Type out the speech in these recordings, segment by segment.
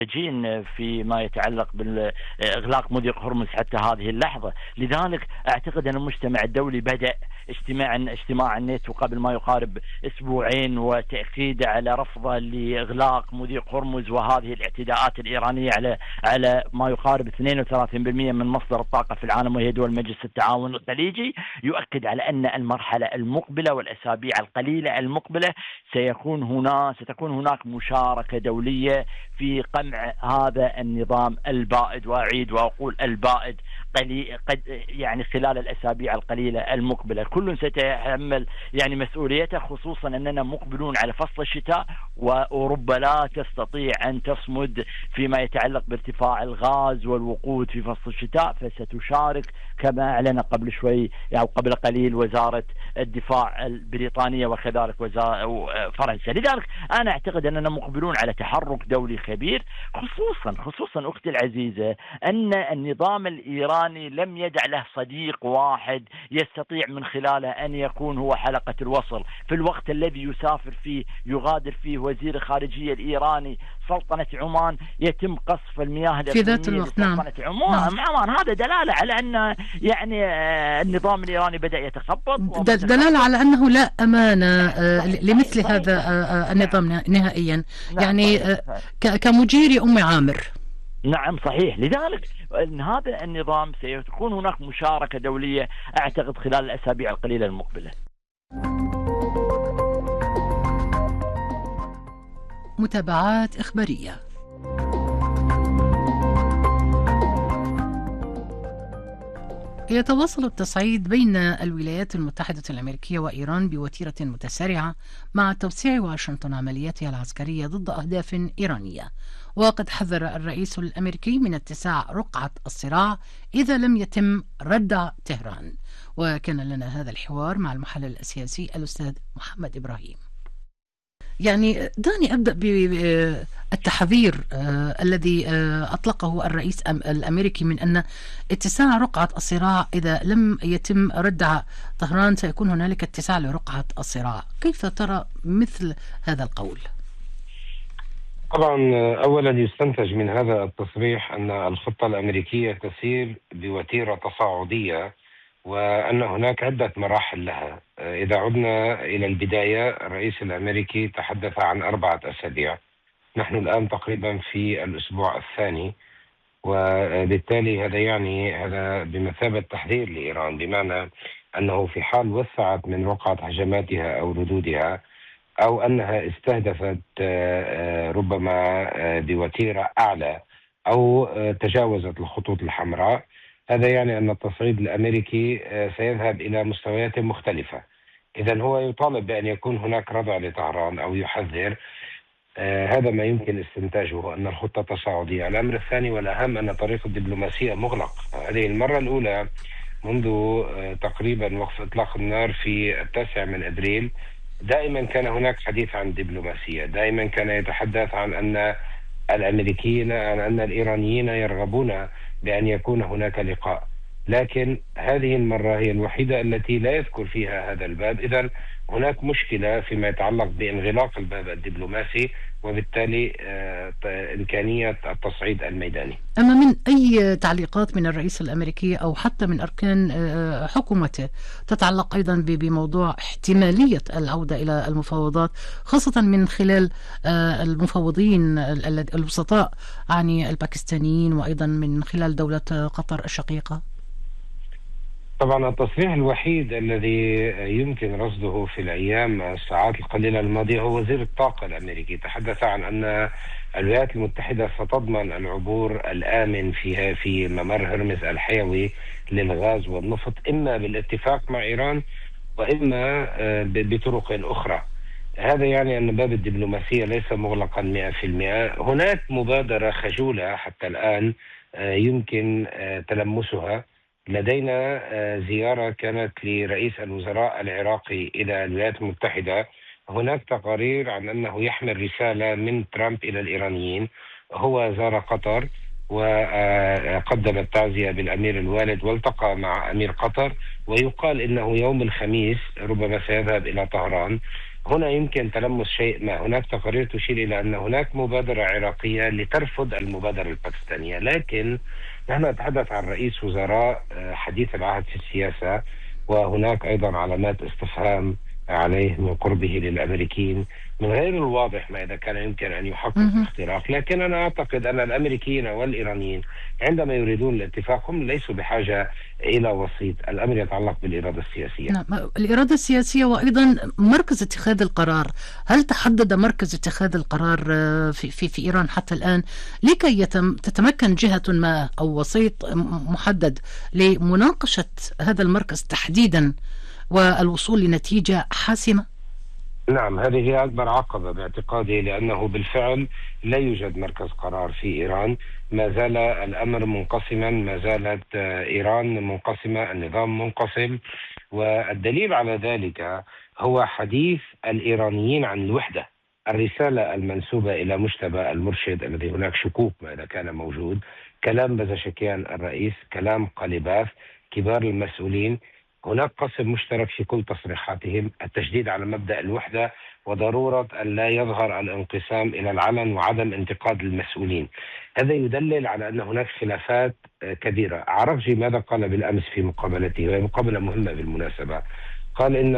جين فيما يتعلق بالإغلاق مضيق هرمز حتى هذه اللحظة. لذلك أعتقد أن المجتمع الدولي بدأ اجتماع الناتو قبل ما يقارب أسبوعين وتأكيد على رفضه لإغلاق مضيق هرمز وهذه الاعتداءات الإيرانية على ما يقارب 32% من مصدر الطاقة في العالم وهي دول مجلس التعاون الخليجي، يؤكد على أن المرحلة المقبلة والأسابيع القليلة المقبلة ستكون هناك مشاركة دولية في قمع هذا النظام البائد، وأعيد وأقول البائد، قد يعني خلال الأسابيع القليلة المقبلة. كل سيتحمل يعني مسؤوليته، خصوصا أننا مقبلون على فصل الشتاء وأوروبا لا تستطيع أن تصمد فيما يتعلق بارتفاع الغاز والوقود في فصل الشتاء، فستشارك كما أعلن قبل شوي أو قبل قليل وزارة الدفاع البريطانية وكذلك فرنسا. لذلك أنا أعتقد أننا مقبلون على تحرك دولي كبير، خصوصا أختي العزيزة أن النظام الإيراني لم يدع له صديق واحد يستطيع من خلاله أن يكون هو حلقة الوصل. في الوقت الذي يغادر فيه وزير الخارجية الإيراني سلطنة عمان، يتم قصف المياه في ذات الوقت. سلطنة عمان. هذا دلالة على أن يعني النظام الإيراني بدأ يتخبط، دلالة على أنه لا أمانة لمثل هذا النظام نهائيا. يعني كمجيري أم عامر. نعم صحيح. لذلك هذا النظام سيكون هناك مشاركة دولية أعتقد خلال الأسابيع القليلة المقبلة. متابعات إخبارية. يتواصل التصعيد بين الولايات المتحدة الأمريكية وإيران بوتيرة متسارعة مع توسيع واشنطن عملياتها العسكرية ضد أهداف إيرانية، وقد حذر الرئيس الأمريكي من اتساع رقعة الصراع إذا لم يتم ردع طهران. وكان لنا هذا الحوار مع المحلل السياسي الأستاذ محمد إبراهيم. يعني دعني أبدأ بالتحذير الذي أطلقه الرئيس الأمريكي من أن اتساع رقعة الصراع إذا لم يتم ردع طهران سيكون هنالك اتساع لرقعة الصراع. كيف ترى مثل هذا القول؟ طبعا أولا يستنتج من هذا التصريح أن الخطة الأمريكية تسير بوتيرة تصاعدية وأن هناك عدة مراحل لها. إذا عدنا إلى البداية، الرئيس الأمريكي تحدث عن 4 أسابيع، نحن الآن تقريبا في الأسبوع الثاني، وبالتالي هذا بمثابة تحذير لإيران، بمعنى أنه في حال وسعت من رقعة هجماتها أو ردودها أو أنها استهدفت ربما بوتيرة أعلى أو تجاوزت الخطوط الحمراء، هذا يعني أن التصعيد الأمريكي سيذهب إلى مستويات مختلفة. إذن هو يطالب بأن يكون هناك ردع لطهران أو يحذر. هذا ما يمكن استنتاجه، أن الخطة تصاعدية. الأمر الثاني والأهم أن طريق الدبلوماسية مغلق. هذه المرة الأولى منذ تقريبا وقف إطلاق النار في 9 أبريل. دائما كان هناك حديث عن الدبلوماسية، دائما كان يتحدث عن أن الأمريكيين أن الإيرانيين يرغبون بأن يكون هناك لقاء، لكن هذه المرة هي الوحيدة التي لا يذكر فيها هذا الباب. إذن هناك مشكلة فيما يتعلق بانغلاق الباب الدبلوماسي، وبالتالي إمكانية التصعيد الميداني. أما من أي تعليقات من الرئيس الأمريكي أو حتى من أركان حكومته تتعلق أيضا بموضوع احتمالية العودة إلى المفاوضات، خاصة من خلال المفاوضين الوسطاء يعني الباكستانيين وأيضا من خلال دولة قطر الشقيقة؟ طبعا التصريح الوحيد الذي يمكن رصده في الساعات القليلة الماضية هو وزير الطاقة الأمريكي. تحدث عن أن الولايات المتحدة ستضمن العبور الآمن في ممر هرمز الحيوي للغاز والنفط، إما بالاتفاق مع إيران وإما بطرق أخرى. هذا يعني أن باب الدبلوماسية ليس مغلقا 100%. هناك مبادرة خجولة حتى الآن يمكن تلمسها. لدينا زيارة كانت لرئيس الوزراء العراقي إلى الولايات المتحدة. هناك تقارير عن أنه يحمل رسالة من ترامب إلى الإيرانيين. هو زار قطر وقدم التعزية بالأمير الوالد والتقى مع أمير قطر، ويقال إنه يوم الخميس ربما سيذهب إلى طهران. هنا يمكن تلمس شيء ما. هناك تقارير تشير إلى أن هناك مبادرة عراقية لترفض المبادرة الباكستانية، لكن نحن نتحدث عن رئيس وزراء حديث العهد في السياسة، وهناك أيضا علامات استفهام عليه من قربه للأمريكيين. من غير الواضح ما إذا كان يمكن أن يحقق اختراق، لكن أنا أعتقد أن الأمريكيين والإيرانيين عندما يريدون الاتفاق هم ليسوا بحاجة إلى وسيط. الأمر يتعلق بالإرادة السياسية. نعم، الإرادة السياسية وأيضا مركز اتخاذ القرار. هل تحدد مركز اتخاذ القرار في إيران حتى الآن لكي تتمكن جهة ما أو وسيط محدد لمناقشة هذا المركز تحديدا والوصول لنتيجة حاسمة؟ نعم، هذه هي أكبر عقبة باعتقادي، لأنه بالفعل لا يوجد مركز قرار في إيران. ما زال الأمر منقسما، ما زالت إيران منقسمة، النظام منقسم. والدليل على ذلك هو حديث الإيرانيين عن الوحدة، الرسالة المنسوبة إلى مجتبى المرشد الذي هناك شكوك ما إذا كان موجود، كلام بزشكيان الرئيس، كلام قليباف كبار المسؤولين. هناك قسم مشترك في كل تصريحاتهم، التشديد على مبدأ الوحدة وضرورة أن لا يظهر الانقسام إلى العلن وعدم انتقاد المسؤولين. هذا يدلل على أن هناك خلافات كبيرة. عرقجي ماذا قال بالأمس في مقابلته، وهي مقابلة مهمة بالمناسبة؟ قال إن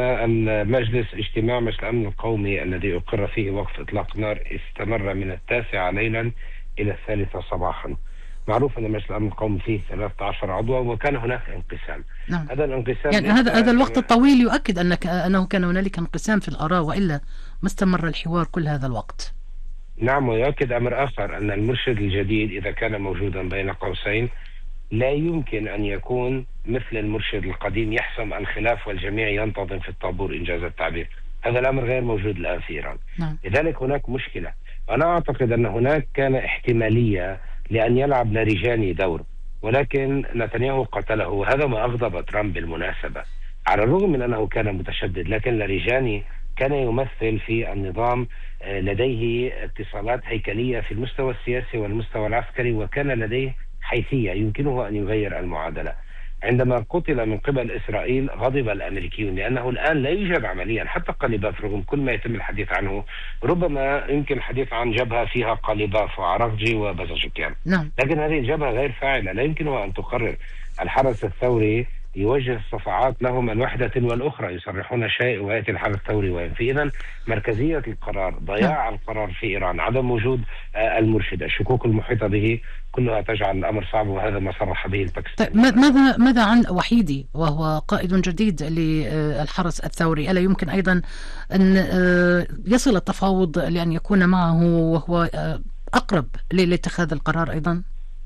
اجتماع مجلس الأمن القومي الذي أقر فيه وقف إطلاق نار استمر من 9 ليلا إلى 3 صباحا. معروف أن مجلس الأمن القومي فيه 13 عضوا، وكان هناك انقسام. نعم. هذا الانقسام يعني هذا الوقت الطويل يؤكد أنه كان هنالك انقسام في الآراء، وإلا ما استمر الحوار كل هذا الوقت. نعم، ويؤكد أمر آخر، أن المرشد الجديد إذا كان موجودا بين قوسين لا يمكن أن يكون مثل المرشد القديم يحسم الخلاف والجميع ينتظم في الطابور إنجاز التعبير. هذا الأمر غير موجود الآن في إيران. نعم. لذلك هناك مشكلة. أنا أعتقد أن هناك كان احتمالية لأن يلعب لاريجاني دور، ولكن نتنياهو قتله، وهذا ما أغضب ترامب بالمناسبة. على الرغم من أنه كان متشدد، لكن لاريجاني كان يمثل في النظام، لديه اتصالات هيكلية في المستوى السياسي والمستوى العسكري، وكان لديه حيثية يمكنه أن يغير المعادلة. عندما قتل من قبل إسرائيل غضب الأمريكيون، لأنه الآن لا يوجد عمليا حتى قليباف، رغم كل ما يتم الحديث عنه. ربما يمكن الحديث عن جبهة فيها قليباف وعرقجي وبزشكيان، نعم. لكن هذه الجبهة غير فاعلة، لا يمكنها أن تقرر. الحرس الثوري يوجه الصفعات لهم الوحدة تلو الأخرى، يصرحون شيء ويأتي الحرس الثوري وينفي. إذن مركزية القرار، ضياع القرار في إيران، عدم وجود المرشد، الشكوك المحيطة به، كلها تجعل الأمر صعب، وهذا ما صرح به الباكستاني. طيب ماذا عن وحيدي وهو قائد جديد للحرس الثوري؟ ألا يمكن أيضا أن يصل التفاوض لأن يكون معه وهو أقرب لاتخاذ القرار أيضا؟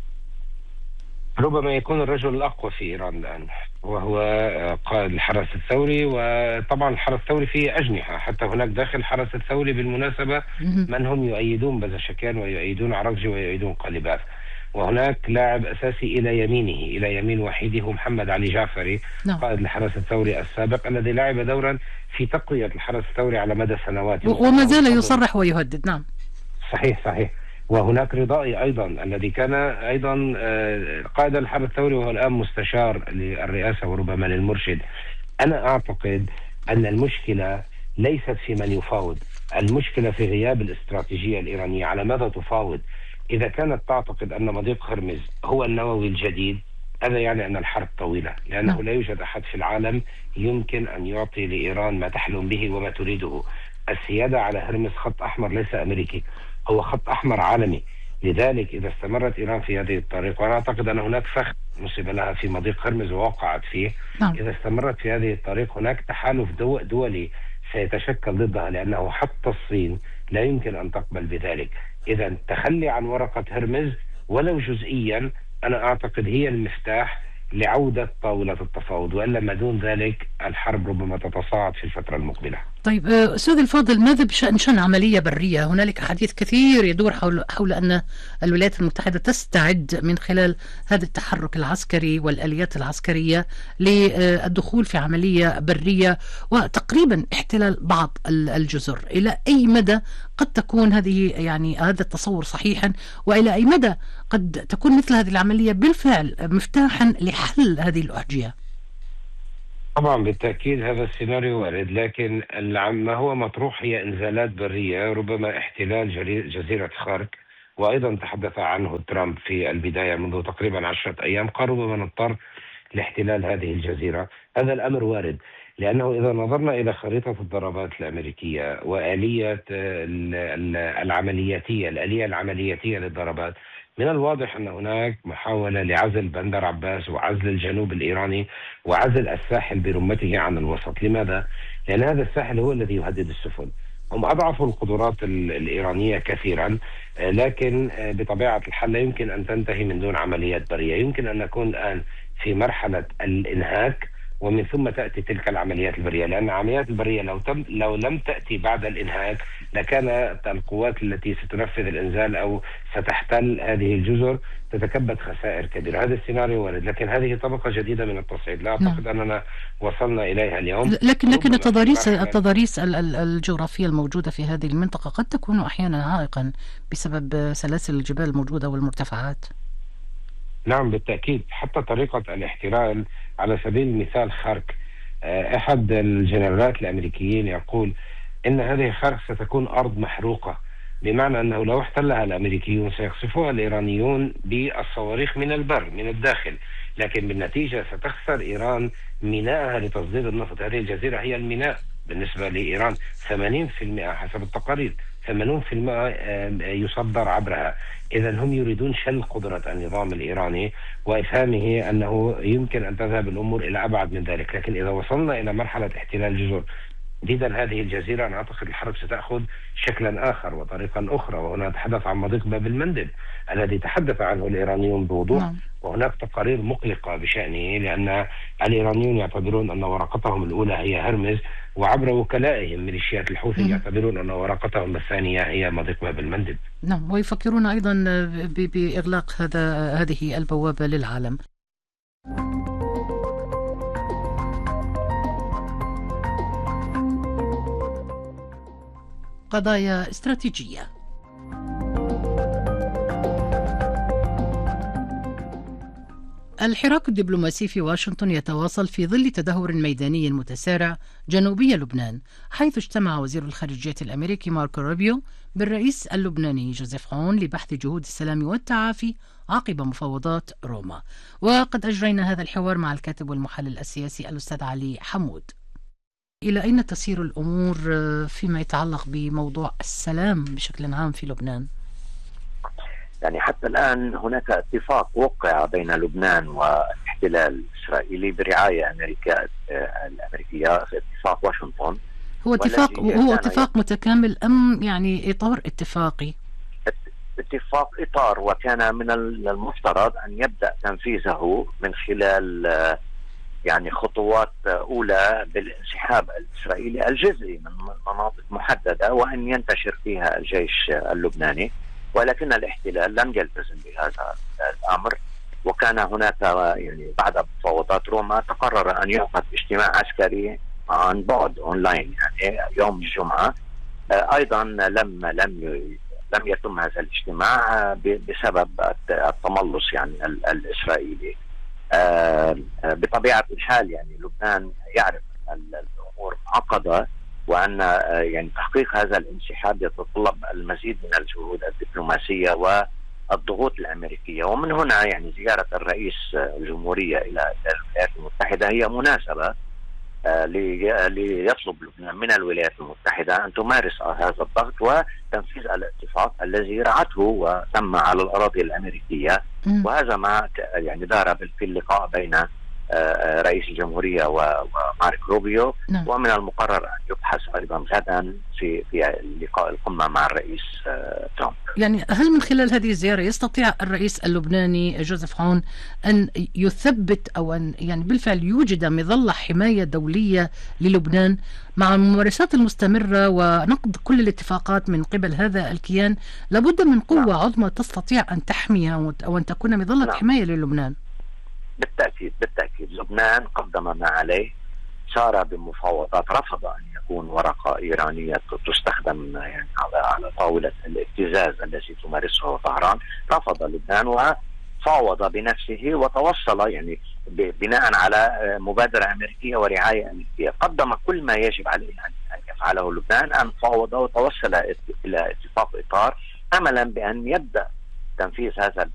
ربما يكون الرجل الأقوى في إيران الآن، وهو قائد الحرس الثوري. وطبعا الحرس الثوري فيه أجنحة، حتى هناك داخل الحرس الثوري بالمناسبة من هم يؤيدون بزشكيان ويؤيدون عرقجي ويؤيدون قليباف. وهناك لاعب أساسي إلى يمينه، إلى يمين وحيده، هو محمد علي جعفري، قائد الحرس الثوري السابق، الذي لعب دورا في تقوية الحرس الثوري على مدى سنوات، وما زال يصرح ويهدد. نعم، صحيح. وهناك رضائي أيضا الذي كان أيضا قائد الحرس الثوري، وهو الآن مستشار للرئاسة وربما للمرشد. أنا أعتقد أن المشكلة ليست في من يفاوض، المشكلة في غياب الاستراتيجية الإيرانية. على ماذا تفاوض؟ إذا كانت تعتقد أن مضيق هرمز هو النووي الجديد، هذا يعني أن الحرب طويلة، لأنه لا يوجد أحد في العالم يمكن أن يعطي لإيران ما تحلم به وما تريده. السيادة على هرمز خط أحمر ليس أمريكي، هو خط أحمر عالمي. لذلك إذا استمرت إيران في هذه الطريق، وأنا أعتقد أن هناك فخ نصب لها في مضيق هرمز ووقعت فيه، إذا استمرت في هذه الطريق هناك تحالف دولي سيتشكل ضدها، لأنه حتى الصين لا يمكن أن تقبل بذلك. إذا التخلي عن ورقة هرمز ولو جزئيا أنا أعتقد هي المفتاح لعودة طاولة التفاوض، وإلا ما دون ذلك الحرب ربما تتصاعد في الفترة المقبلة. طيب أستاذ الفاضل، ماذا بشأن عملية برية؟ هنالك حديث كثير يدور حول أن الولايات المتحدة تستعد من خلال هذا التحرك العسكري والآليات العسكرية للدخول في عملية برية وتقريبا احتلال بعض الجزر. إلى أي مدى قد تكون هذا التصور صحيحا، وإلى أي مدى قد تكون مثل هذه العملية بالفعل مفتاحا لحل هذه الأحجية؟ طبعا بالتأكيد هذا السيناريو وارد، لكن ما هو مطروح هي إنزالات برية، ربما احتلال جزيرة خارك. وأيضا تحدث عنه ترامب في البداية منذ تقريبا 10 أيام، قال ربما نضطر لاحتلال هذه الجزيرة. هذا الأمر وارد، لأنه إذا نظرنا إلى خريطة الضربات الأمريكية وآلية الآلية العملياتية للضربات، من الواضح أن هناك محاولة لعزل بندر عباس وعزل الجنوب الإيراني وعزل الساحل برمته عن الوسط. لماذا؟ لأن هذا الساحل هو الذي يهدد السفن. هم أضعفوا القدرات الإيرانية كثيرا، لكن بطبيعة الحال لا يمكن أن تنتهي من دون عمليات برية. يمكن أن نكون الآن في مرحلة الإنهاك، ومن ثم تأتي تلك العمليات البرية، لأن العمليات البرية لو لم تأتي بعد الإنهاك لكان القوات التي ستنفذ الإنزال أو ستحتل هذه الجزر تتكبد خسائر كبيرة. هذا السيناريو وارد، لكن هذه طبقة جديدة من التصعيد لا أعتقد أننا وصلنا إليها اليوم. لكن التضاريس الجغرافية الموجودة في هذه المنطقة قد تكون أحيانا عائقا بسبب سلاسل الجبال الموجودة والمرتفعات. نعم بالتأكيد، حتى طريقة الاحتلال على سبيل المثال خارك، أحد الجنرالات الأمريكيين يقول إن هذه خارك ستكون أرض محروقة، بمعنى أنه لو احتلها الأمريكيون سيقصفوها الإيرانيون بالصواريخ من البر من الداخل، لكن بالنتيجة ستخسر إيران ميناءها لتصدير النفط. هذه الجزيرة هي الميناء بالنسبة لإيران، 80% حسب التقارير 80% يصدر عبرها. إذا هم يريدون شل قدرة النظام الإيراني وإفهامه أنه يمكن أن تذهب الأمور إلى أبعد من ذلك. لكن إذا وصلنا إلى مرحلة احتلال جزر جديدا هذه الجزيرة، أنا أعتقد الحرب ستأخذ شكلا آخر وطريقا أخرى. وهنا نتحدث عن مضيق باب المندب الذي تحدث عنه الإيرانيون بوضوح، وهناك تقارير مقلقة بشأنه، لأن الإيرانيون يعتبرون أن ورقتهم الأولى هي هرمز، وعبر وكلائهم ميليشيات الحوثي يعتبرون أن ورقتهم الثانية هي مضيق باب المندب. نعم، ويفكرون أيضا بإغلاق هذه البوابة للعالم. قضايا استراتيجية. الحراك الدبلوماسي في واشنطن يتواصل في ظل تدهور ميداني متسارع جنوبي لبنان، حيث اجتمع وزير الخارجية الأمريكي ماركو روبيو بالرئيس اللبناني جوزيف عون لبحث جهود السلام والتعافي عقب مفاوضات روما. وقد أجرينا هذا الحوار مع الكاتب والمحلل السياسي الأستاذ علي حمود. إلى أين تسير الأمور فيما يتعلق بموضوع السلام بشكل عام في لبنان؟ يعني حتى الآن هناك اتفاق وقع بين لبنان والاحتلال الإسرائيلي برعاية الأمريكية، اتفاق واشنطن. هو اتفاق متكامل أم يعني إطار اتفاقي؟ اتفاق إطار، وكان من المفترض أن يبدأ تنفيذه من خلال يعني خطوات أولى بالانسحاب الإسرائيلي الجزئي من مناطق محددة وأن ينتشر فيها الجيش اللبناني، ولكن الاحتلال لم يلتزم بهذا الأمر. وكان هناك يعني بعد مفاوضات روما تقرر أن يعقد اجتماع عسكري عن بعد أونلاين يعني يوم الجمعة. أيضا لم يتم هذا الاجتماع بسبب التملص يعني الإسرائيلي. بطبيعة الحال يعني لبنان يعرف الأمور معقدة، وأن يعني تحقيق هذا الانسحاب يتطلب المزيد من الجهود الدبلوماسية والضغوط الأمريكية. ومن هنا يعني زيارة الرئيس الجمهورية إلى الولايات المتحدة هي مناسبة ليطلب لبنان من الولايات المتحدة أن تمارس هذا الضغط وتنفيذ الاتفاق الذي رعته وتم على الأراضي الأمريكية. وهذا ما يعني دار في اللقاء بين رئيس الجمهورية ومارك روبيو. ومن المقرر أن يبحث أيضا غدا في لقاء القمة مع الرئيس ترامب. يعني هل من خلال هذه الزيارة يستطيع الرئيس اللبناني جوزيف عون أن يثبت أو أن يعني بالفعل يوجد مظلة حماية دولية للبنان مع الممارسات المستمرة ونقض كل الاتفاقات من قبل هذا الكيان؟ لابد من قوة عظمى تستطيع أن تحمي أو أن تكون مظلة حماية للبنان. بالتأكيد لبنان قدم ما عليه، سار بمفاوضات، رفض أن يكون ورقة إيرانية تستخدم يعني على طاولة الابتزاز التي تمارسه طهران. رفض لبنان وفاوض بنفسه وتوصل يعني بناء على مبادرة أمريكية ورعاية أمريكية، قدم كل ما يجب عليه أن يفعله لبنان، أن فاوض وتوصل إلى اتفاق إطار أملا بأن يبدأ تنفيذ هذا